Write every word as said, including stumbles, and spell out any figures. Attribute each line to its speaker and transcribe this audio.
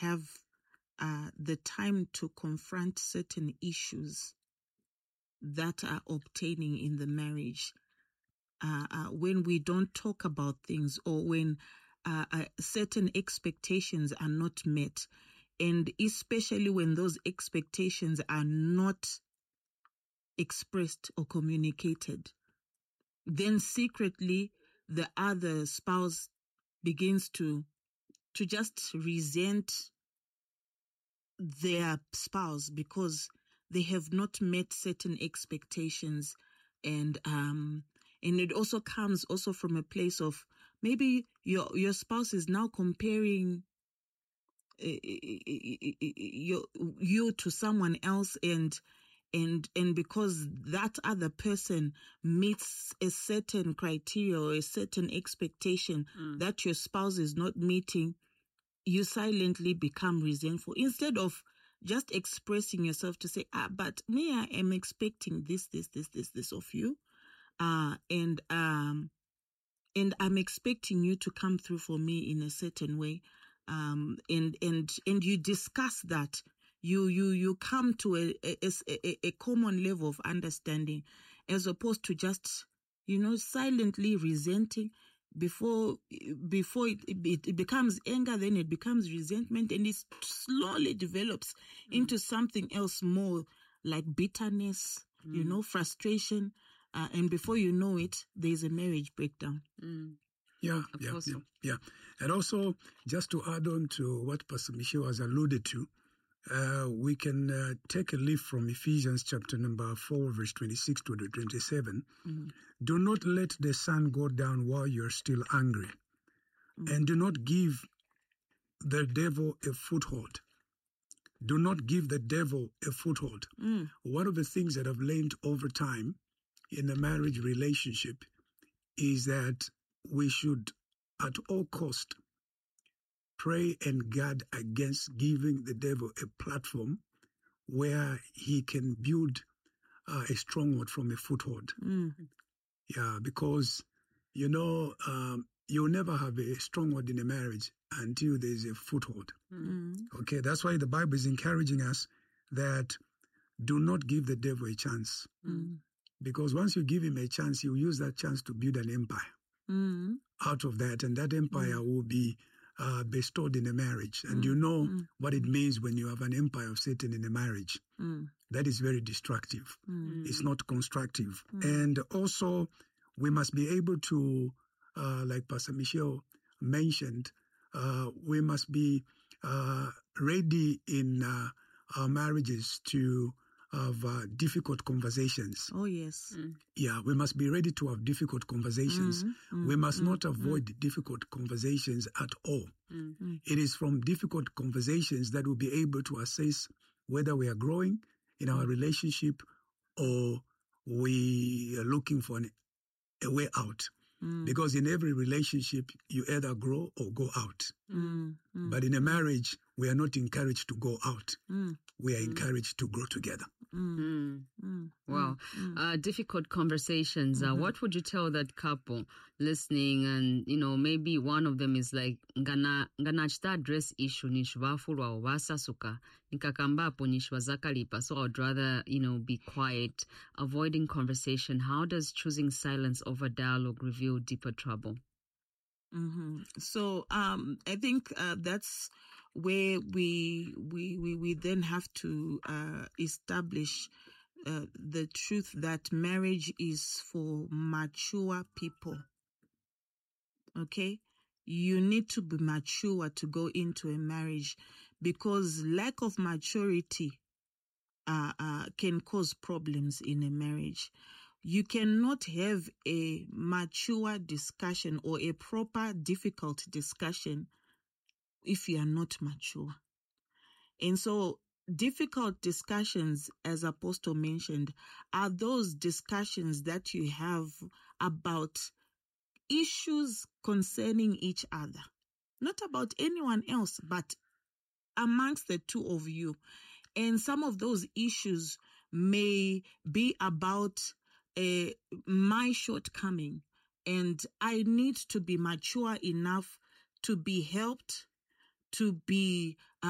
Speaker 1: have uh, the time to confront certain issues that are obtaining in the marriage, uh, uh, when we don't talk about things, or when uh, uh, certain expectations are not met, and especially when those expectations are not expressed or communicated, then secretly the other spouse begins to to just resent their spouse because they have not met certain expectations. And um and it also comes also from a place of maybe your your spouse is now comparing uh, you, you to someone else, and and and because that other person meets a certain criteria or a certain expectation mm. that your spouse is not meeting, you silently become resentful instead of just expressing yourself to say, ah, but me, I am expecting this, this, this, this, this of you. Uh, and, um, and I'm expecting you to come through for me in a certain way. Um, and, and, and you discuss that. You, you, you come to a, a, a, a common level of understanding, as opposed to just, you know, silently resenting. Before, before it, it, it becomes anger, then it becomes resentment, and it slowly develops mm. into something else more like bitterness, mm. you know, frustration. Uh, and before you know it, there's a marriage breakdown.
Speaker 2: Mm. Yeah, yeah, yeah, yeah. And also, just to add on to what Pastor Michelle has alluded to, uh, we can uh, take a leaf from Ephesians chapter number four, verse twenty-six to the twenty-seven. Mm-hmm. Do not let the sun go down while you're still angry. Mm-hmm. And do not give the devil a foothold. Do not give the devil a foothold. Mm. One of the things that I've learned over time in a marriage relationship is that we should, at all cost, pray and guard against giving the devil a platform where he can build uh, a stronghold from a foothold. Mm. Yeah, because, you know, um, you'll never have a stronghold in a marriage until there's a foothold. Mm. Okay, that's why the Bible is encouraging us that do not give the devil a chance. Mm. Because once you give him a chance, he'll use that chance to build an empire mm. out of that. And that empire mm. will be uh, bestowed in a marriage. And mm. you know mm. what it means when you have an empire of Satan in a marriage. Mm. That is very destructive. Mm. It's not constructive. Mm. And also, we must be able to, uh, like Pastor Michelle mentioned, uh, we must be uh, ready in uh, our marriages to have uh, difficult conversations.
Speaker 1: Oh, yes.
Speaker 2: Mm. Yeah, we must be ready to have difficult conversations. Mm-hmm. We must mm-hmm. not avoid mm-hmm. difficult conversations at all. Mm-hmm. It is from difficult conversations that we'll be able to assess whether we are growing in our relationship or we are looking for an, a way out. Mm. Because in every relationship, you either grow or go out. Mm. Mm. But in a marriage, we are not encouraged to go out. Mm. We are mm. encouraged to grow together.
Speaker 3: Mm. Mm. Wow. Mm. Uh, difficult conversations. Mm-hmm. Uh, what would you tell that couple listening? And, you know, maybe one of them is like, ngana, ngana chita address issue nishwafulwa obasasuka, nikakambapo nishwazakalipa. So I'd rather, you know, be quiet, avoiding conversation. How does choosing silence over dialogue reveal deeper trouble?
Speaker 1: Mm-hmm. So, um, I think, uh, that's where we, we, we, we then have to, uh, establish, uh, the truth that marriage is for mature people. Okay? You need to be mature to go into a marriage, because lack of maturity, uh, uh, can cause problems in a marriage. You cannot have a mature discussion or a proper difficult discussion if you are not mature. And so difficult discussions, as Apostle mentioned, are those discussions that you have about issues concerning each other, not about anyone else, but amongst the two of you. And some of those issues may be about Uh, my shortcoming, and I need to be mature enough to be helped, to be